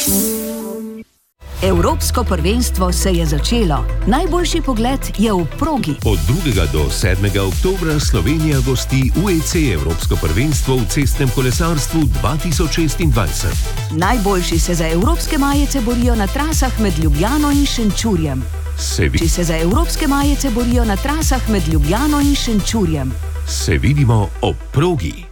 Evropsko prvenstvo se je začelo. Najboljši pogled je v progi. Od 2. do 7. oktobra Slovenija gosti UEC Evropsko prvenstvo v cestnem kolesarstvu 2026. Najboljši se za evropske majice borijo na trasah med Ljubljano in Šenčurjem. Se vidimo ob progi.